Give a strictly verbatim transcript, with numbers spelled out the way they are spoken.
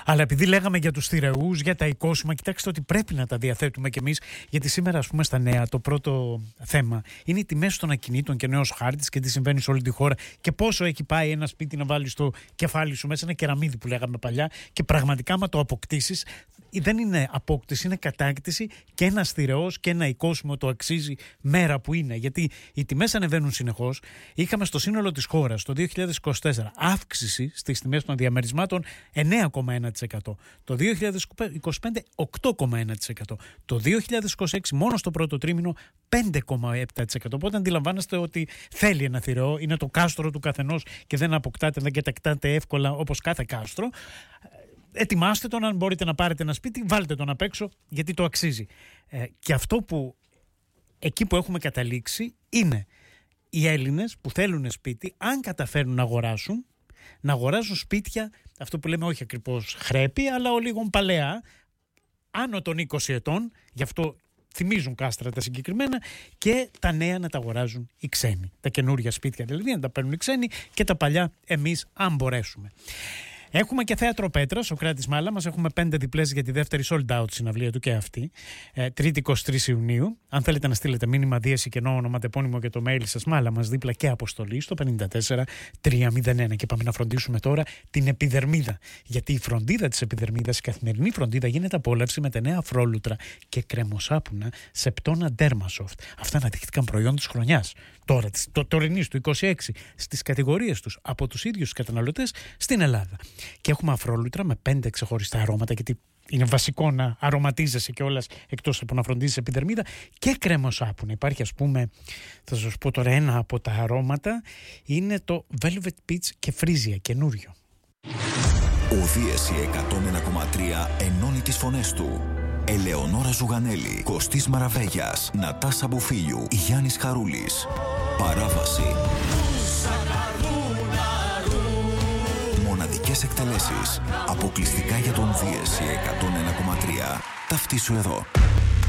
Αλλά επειδή λέγαμε για τους θηρεούς, για τα οικόσιμα, κοιτάξτε ότι πρέπει να τα διαθέτουμε κι εμείς, γιατί σήμερα, ας πούμε, στα νέα το πρώτο θέμα είναι οι τιμές των ακινήτων και νέος χάρτης και τι συμβαίνει σε όλη τη χώρα και πόσο έχει πάει ένα σπίτι να βάλει στο κεφάλι σου μέσα ένα κεραμίδι που λέγαμε παλιά. Και πραγματικά, άμα το αποκτήσεις, δεν είναι απόκτηση, είναι κατάκτηση και ένας θηρεός και ένα οικόσιμο το αξίζει μέρα που είναι. Γιατί οι τιμές ανεβαίνουν συνεχώς. Είχαμε στο σύνολο της χώρας το δύο χιλιάδες είκοσι τέσσερα αύξηση στις τιμές των διαμερισμάτων εννέα κόμμα ένα τοις εκατό. Το δύο χιλιάδες είκοσι πέντε οκτώ κόμμα ένα τοις εκατό. Το δύο χιλιάδες είκοσι έξι μόνο στο πρώτο τρίμηνο πέντε κόμμα επτά τοις εκατό. Οπότε αντιλαμβάνεστε ότι θέλει ένα θηρεό, είναι το κάστρο του καθενός και δεν αποκτάτε, δεν κατακτάτε εύκολα όπως κάθε κάστρο. Ετοιμάστε τον, αν μπορείτε να πάρετε ένα σπίτι, βάλτε τον απ' έξω γιατί το αξίζει. Ε, και αυτό που εκεί που έχουμε καταλήξει είναι οι Έλληνες που θέλουν σπίτι, αν καταφέρουν να αγοράσουν, να αγοράζουν σπίτια, αυτό που λέμε όχι ακριβώς χρέπη, αλλά ο λίγων παλαιά, άνω των είκοσι ετών, γι' αυτό θυμίζουν κάστρα τα συγκεκριμένα, και τα νέα να τα αγοράζουν οι ξένοι. Τα καινούργια σπίτια δηλαδή να τα παίρνουν οι ξένοι και τα παλιά εμείς, αν μπορέσουμε. Έχουμε και θέατρο Πέτρα, Σοκράτης Μάλαμας. Έχουμε πέντε διπλές για τη δεύτερη sold out συναυλία του και αυτή. Ε, Τρίτη εικοστή τρίτη Ιουνίου. Αν θέλετε να στείλετε μήνυμα, δίεση, κενό, ονοματεπώνυμο και το mail σας, Μάλαμας δίπλα και αποστολή στο πενήντα τέσσερα τριακόσια ένα. Και πάμε να φροντίσουμε τώρα την επιδερμίδα. Γιατί η φροντίδα της επιδερμίδας, η καθημερινή φροντίδα, γίνεται απόλαυση με τα νέα αφρόλουτρα και κρεμοσάπουνα Septona Dermasoft. Αυτά αναδείχθηκαν προϊόν της χρονιάς. Τώρα, το τωρινής του είκοσι έξι, στις κατηγορίες τους από τους ίδιους τους καταναλωτές στην Ελλάδα. Και έχουμε αφρόλουτρα με πέντε ξεχωριστά αρώματα, γιατί είναι βασικό να αρωματίζεσαι κιόλας εκτός από να φροντίζεις επιδερμίδα, και κρεμοσάπουνα. Υπάρχει, ας πούμε, θα σας πω τώρα ένα από τα αρώματα, είναι το Velvet Peach και Frisia, καινούριο. Οδίεση εκατόν ένα κόμμα τρία ενώνει τις φωνές του. Ελεονόρα Ζουγανέλη, Κωστής Μαραβέγιας, Νατάσα Μπουφίλιου, Γιάννης Χαρούλης. Παράβαση. Μοναδικές εκτελέσεις. Αποκλειστικά για τον Δίεση εκατόν ένα κόμμα τρία. Ταυτίσου εδώ.